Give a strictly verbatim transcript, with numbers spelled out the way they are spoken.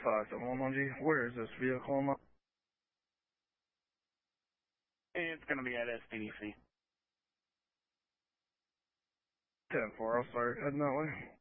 five seven one one G. Where is this vehicle? In It's going to be at S T D C. ten four, I'll start heading that way.